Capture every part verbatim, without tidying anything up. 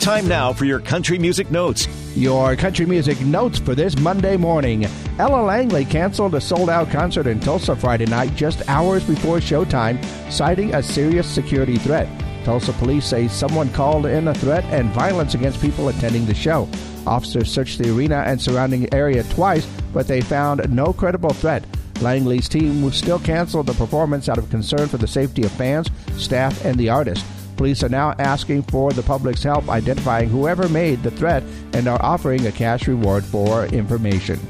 Time now for your country music notes. Your country music notes for this Monday morning. Ella Langley canceled a sold-out concert in Tulsa Friday night just hours before showtime, citing a serious security threat. Tulsa police say someone called in a threat and violence against people attending the show. Officers searched the arena and surrounding area twice, but they found no credible threat. Langley's team still canceled the performance out of concern for the safety of fans, staff, and the artist. Police are now asking for the public's help identifying whoever made the threat and are offering a cash reward for information.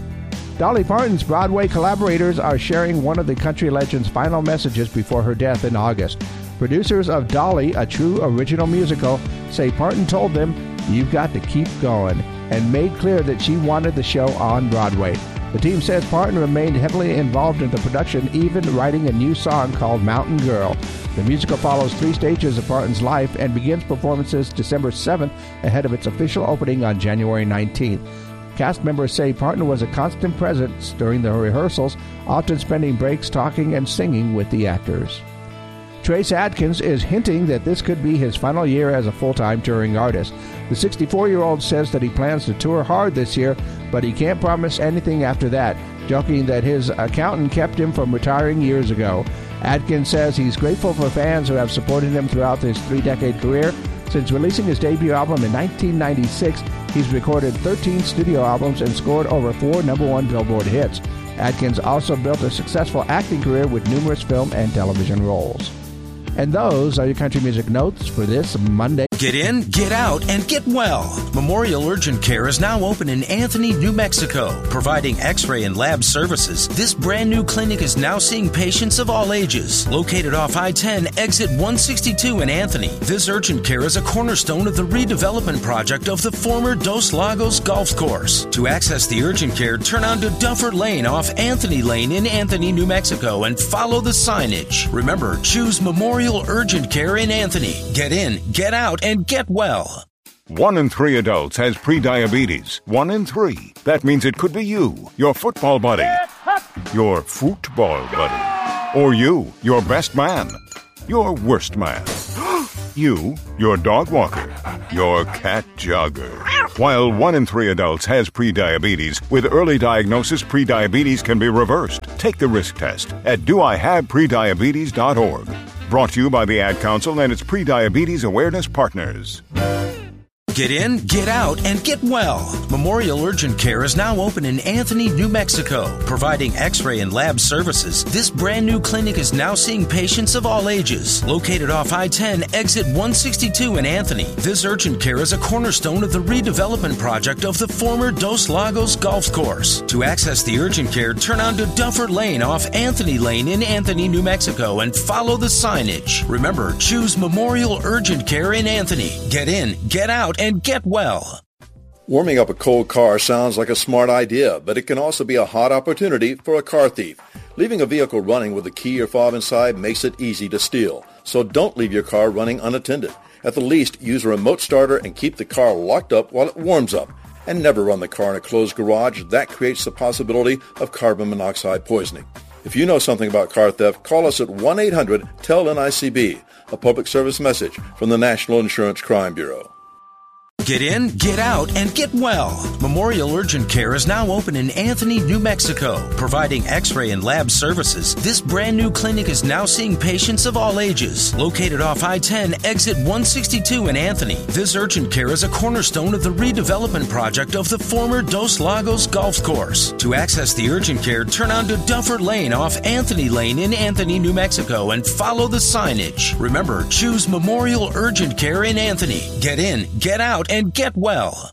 Dolly Parton's Broadway collaborators are sharing one of the country legend's final messages before her death in August. Producers of Dolly, a true original musical, say Parton told them, "You've got to keep going," and made clear that she wanted the show on Broadway. The team says Parton remained heavily involved in the production, even writing a new song called Mountain Girl. The musical follows three stages of Parton's life and begins performances December seventh ahead of its official opening on January nineteenth. Cast members say Parton was a constant presence during the rehearsals, often spending breaks talking and singing with the actors. Trace Adkins is hinting that this could be his final year as a full-time touring artist. The sixty-four-year-old says that he plans to tour hard this year, but he can't promise anything after that, joking that his accountant kept him from retiring years ago. Adkins says he's grateful for fans who have supported him throughout his three-decade career. Since releasing his debut album in nineteen ninety-six, he's recorded thirteen studio albums and scored over four number one Billboard hits. Adkins also built a successful acting career with numerous film and television roles. And those are your country music notes for this Monday. Get in, get out, and get well. Memorial Urgent Care is now open in Anthony, New Mexico, providing x-ray and lab services. This brand new clinic is now seeing patients of all ages. Located off I ten, exit one sixty-two in Anthony, this urgent care is a cornerstone of the redevelopment project of the former Dos Lagos Golf Course. To access the urgent care, turn onto Duffer Lane off Anthony Lane in Anthony, New Mexico, and follow the signage. Remember, choose Memorial Urgent Care in Anthony. Get in, get out, and get well. One in three adults has prediabetes. One in three. That means it could be you, your football buddy, your football buddy, or you, your best man, your worst man, you, your dog walker, your cat jogger. While one in three adults has prediabetes, with early diagnosis, prediabetes can be reversed. Take the risk test at do I have prediabetes dot org. Brought to you by the Ad Council and its Prediabetes Awareness Partners. Get in, get out, and get well. Memorial Urgent Care is now open in Anthony, New Mexico, providing x-ray and lab services. This brand new clinic is now seeing patients of all ages. Located off I ten, exit one sixty-two in Anthony, this urgent care is a cornerstone of the redevelopment project of the former Dos Lagos Golf Course. To access the urgent care, turn onto Duffer Lane off Anthony Lane in Anthony, New Mexico, and follow the signage. Remember, choose Memorial Urgent Care in Anthony. Get in, get out, and get well. Warming up a cold car sounds like a smart idea, but it can also be a hot opportunity for a car thief. Leaving a vehicle running with a key or fob inside makes it easy to steal. So don't leave your car running unattended. At the least, use a remote starter and keep the car locked up while it warms up. And never run the car in a closed garage. That creates the possibility of carbon monoxide poisoning. If you know something about car theft, call us at one eight hundred T E L N I C B, a public service message from the National Insurance Crime Bureau. Get in, get out, and get well. Memorial Urgent Care is now open in Anthony, New Mexico, providing x-ray and lab services. This brand new clinic is now seeing patients of all ages. Located off I ten, exit one sixty-two in Anthony, this urgent care is a cornerstone of the redevelopment project of the former Dos Lagos Golf Course. To access the urgent care, turn onto Duffer Lane off Anthony Lane in Anthony, New Mexico, and follow the signage. Remember, choose Memorial Urgent Care in Anthony. Get in, get out, and get well.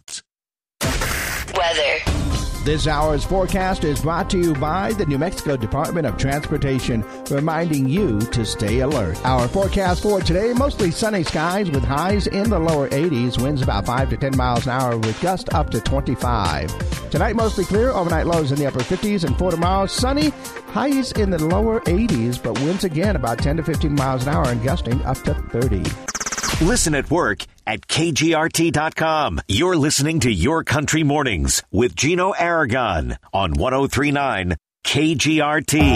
Weather. This hour's forecast is brought to you by the New Mexico Department of Transportation, reminding you to stay alert. Our forecast for today, mostly sunny skies with highs in the lower eighties, winds about five to ten miles an hour with gusts up to twenty-five. Tonight, mostly clear, overnight lows in the upper fifties, and for tomorrow, sunny, highs in the lower eighties, but winds again about ten to fifteen miles an hour and gusting up to thirty. Listen at work at K G R T dot com. You're listening to Your Country Mornings with Gino Aragon on one oh three point nine K G R T.